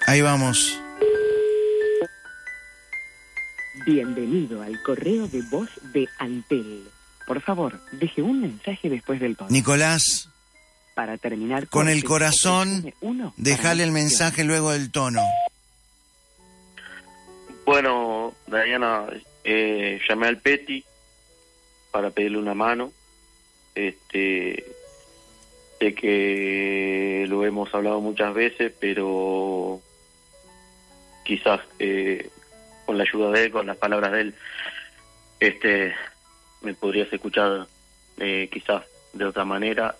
Ahí vamos. Bienvenido al correo de voz de Antel. Por favor, deje un mensaje después del tono. Nicolás, Para terminar con el corazón, dejale el mensaje luego del tono. Bueno, Diana, llamé al Peti para pedirle una mano. Sé que lo hemos hablado muchas veces, pero quizás con la ayuda de él, con las palabras de él, me podrías escuchar quizás de otra manera.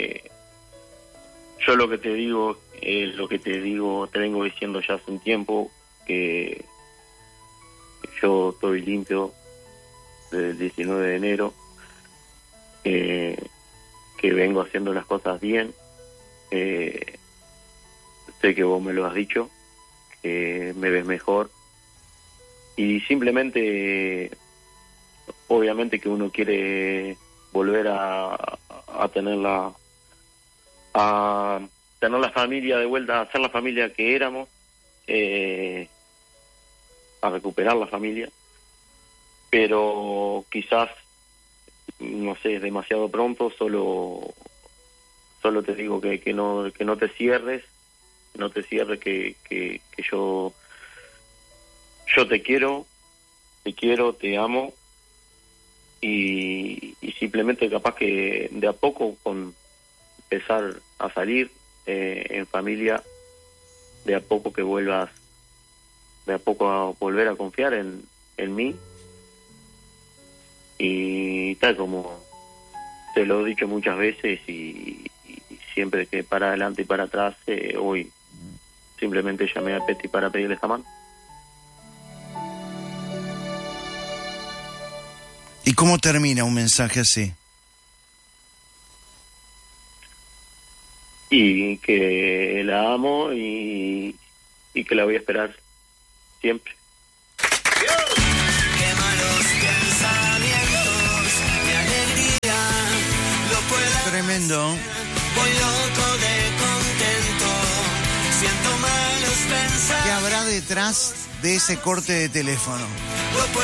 Yo lo que te digo es lo que te vengo diciendo ya hace un tiempo, que yo estoy limpio desde el 19 de enero, que vengo haciendo las cosas bien. Sé que vos me lo has dicho, que me ves mejor, y simplemente, obviamente que uno quiere volver a tener la familia de vuelta, a ser la familia que éramos, a recuperar la familia, pero quizás, no sé, es demasiado pronto. Solo te digo que no te cierres, que yo te quiero, te amo, y simplemente capaz que de a poco, con empezar a salir en familia, de a poco que vuelvas, de a poco a volver a confiar en mí. Y tal como te lo he dicho muchas veces, y siempre que para adelante y para atrás, hoy simplemente llamé a Peti para pedirle esta mano. ¿Y cómo termina un mensaje así? Y que la amo y que la voy a esperar siempre. Qué malos pensamientos, mi alegría, lo puedo. Tremendo. Voy loco de contento, siento malos pensamientos. ¿Qué habrá detrás de ese corte de teléfono? Lo puedo